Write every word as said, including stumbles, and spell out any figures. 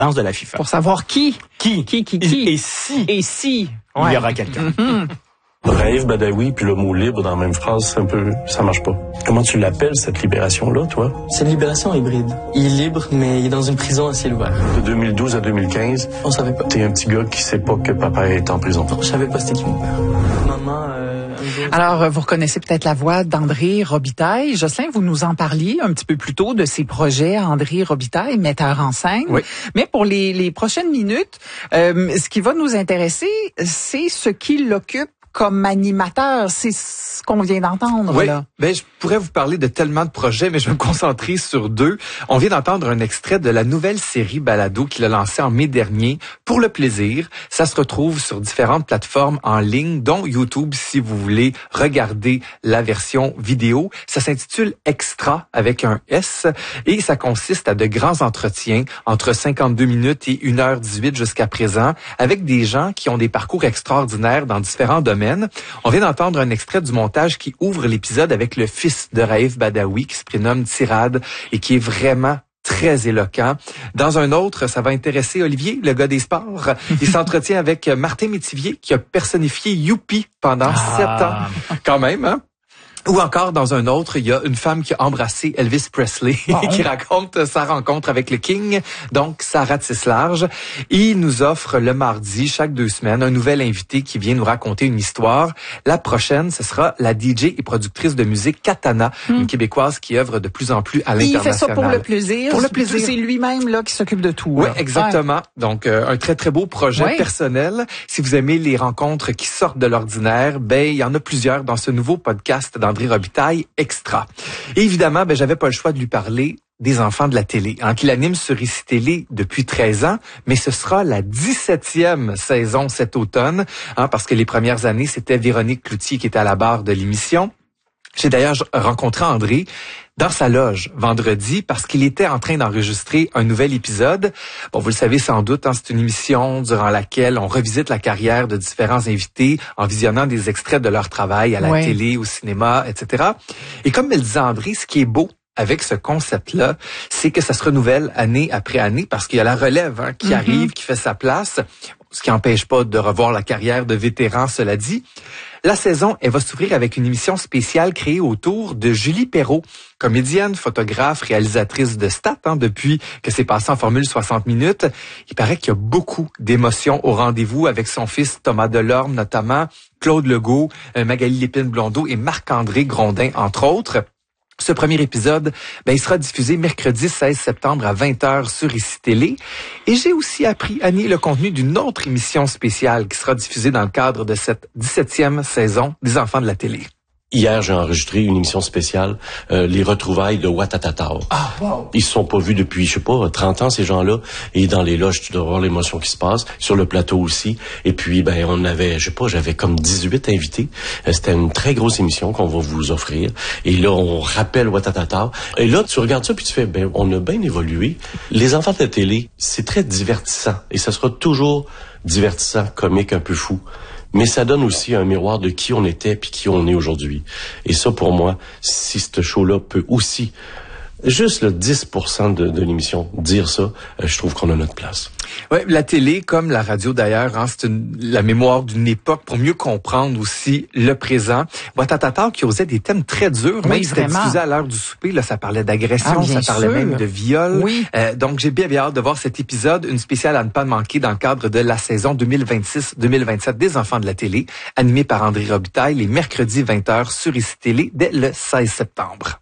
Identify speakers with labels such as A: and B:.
A: de la FIFA.
B: Pour savoir qui.
A: Qui?
B: Qui, qui, qui.
A: Et, et si
B: Et si.
A: il
B: Ouais.
A: y aura quelqu'un.
B: Mm-hmm.
C: Raif Badawi puis le mot libre dans la même phrase, c'est un peu, ça marche pas. Comment tu l'appelles cette libération-là, toi?
D: C'est une libération hybride. Il est libre, mais il est dans une prison à ciel ouvert.
C: De deux mille douze à deux mille quinze,
D: On savait pas.
C: t'es un petit gars qui sait pas que papa est en prison.
D: Non, je savais pas c'était qui mon père. Maman, euh, un jour...
B: Alors, vous reconnaissez peut-être la voix d'André Robitaille. Jocelyn, vous nous en parliez un petit peu plus tôt de ses projets. André Robitaille, metteur en scène.
A: Oui.
B: Mais pour les, les prochaines minutes, euh, ce qui va nous intéresser, c'est ce qui l'occupe comme animateur. C'est ce qu'on vient d'entendre,
E: Oui,
B: là.
E: ben, je pourrais vous parler de tellement de projets, mais je vais me concentrer sur deux. On vient d'entendre un extrait de la nouvelle série Balado qu'il a lancée en mai dernier. Pour le plaisir, ça se retrouve sur différentes plateformes en ligne, dont YouTube, si vous voulez regarder la version vidéo. Ça s'intitule Extra, avec un S, et ça consiste à de grands entretiens, entre cinquante-deux minutes et une heure dix-huit jusqu'à présent, avec des gens qui ont des parcours extraordinaires dans différents domaines. On vient d'entendre un extrait du montage qui ouvre l'épisode avec le fils de Raif Badawi, qui se prénomme Tirad, et qui est vraiment très éloquent. Dans un autre, ça va intéresser Olivier, le gars des sports. Il s'entretient avec Martin Métivier, qui a personnifié Youpi pendant
A: Ah.
E: sept ans. Quand même, hein? Ou encore, dans un autre, il y a une femme qui a embrassé Elvis Presley
B: Bon.
E: qui raconte sa rencontre avec le King, donc Sarah Tisse-Large. Il nous offre le mardi, chaque deux semaines, un nouvel invité qui vient nous raconter une histoire. La prochaine, ce sera la D J et productrice de musique Katana,
B: Mm.
E: une Québécoise qui œuvre de plus en plus à
B: Il
E: l'international.
B: fait ça pour le plaisir.
E: Pour le plaisir.
B: C'est lui-même là qui s'occupe de tout.
E: Oui,
B: là.
E: exactement.
B: Ouais.
E: Donc, euh, un très, très beau projet
B: Ouais.
E: personnel. Si vous aimez les rencontres qui sortent de l'ordinaire, ben il y en a plusieurs dans ce nouveau podcast d'André Robitaille, Extra. Et évidemment, ben j'avais pas le choix de lui parler des enfants de la télé, hein, qu'il anime sur Ici Télé depuis treize ans, mais ce sera la dix-septième saison cet automne, hein, parce que les premières années, c'était Véronique Cloutier qui était à la barre de l'émission. J'ai d'ailleurs rencontré André dans sa loge vendredi parce qu'il était en train d'enregistrer un nouvel épisode. Bon, vous le savez sans doute, hein, c'est une émission durant laquelle on revisite la carrière de différents invités en visionnant des extraits de leur travail à la
B: Ouais.
E: télé, au cinéma, et cetera. Et comme me le disait André, ce qui est beau avec ce concept-là, c'est que ça se renouvelle année après année parce qu'il y a la relève hein, qui
B: Mm-hmm.
E: arrive, qui fait sa place, ce qui n'empêche pas de revoir la carrière de vétérans, cela dit. La saison, elle va s'ouvrir avec une émission spéciale créée autour de Julie Perrault, comédienne, photographe, réalisatrice de Stat, hein, depuis que c'est passé en formule soixante minutes. Il paraît qu'il y a beaucoup d'émotions au rendez-vous avec son fils Thomas Delorme, notamment Claude Legault, euh, Magali Lépine-Blondeau et Marc-André Grondin, entre autres. Ce premier épisode, ben, il sera diffusé mercredi seize septembre à vingt heures sur Ici Télé. Et j'ai aussi appris, Annie, le contenu d'une autre émission spéciale qui sera diffusée dans le cadre de cette dix-septième saison des Enfants de la télé.
C: Hier, j'ai enregistré une émission spéciale, euh, les retrouvailles de Watatata.
E: Ah, wow!
C: Ils se sont pas vus depuis, je sais pas, trente ans, ces gens-là. Et dans les loges, tu dois voir l'émotion qui se passe. Sur le plateau aussi. Et puis, ben, on avait, je sais pas, j'avais comme dix-huit invités. Euh, C'était une très grosse émission qu'on va vous offrir. Et là, on rappelle Watatata. Et là, tu regardes ça puis tu fais, ben, on a bien évolué. Les enfants de la télé, c'est très divertissant. Et ça sera toujours divertissant, comique, un peu fou. Mais ça donne aussi un miroir de qui on était puis qui on est aujourd'hui. Et ça, pour moi, si ce show-là peut aussi, juste le dix pour cent de, de l'émission, dire ça, euh, je trouve qu'on a notre place.
E: Ouais, la télé, comme la radio d'ailleurs, hein, c'est une, la mémoire d'une époque pour mieux comprendre aussi le présent. Watatata qui osait des thèmes très durs,
B: Oui,
E: même si c'était
B: vraiment.
E: diffusé à l'heure du souper, là, ça parlait d'agression,
B: Ah, bien
E: ça parlait
B: sûr.
E: même de viol.
B: Oui.
E: Euh, donc j'ai bien, bien hâte de voir cet épisode, une spéciale à ne pas manquer dans le cadre de la saison deux mille vingt-six deux mille vingt-sept des Enfants de la télé, animée par André Robitaille les mercredis vingt heures sur Ici Télé dès le seize septembre.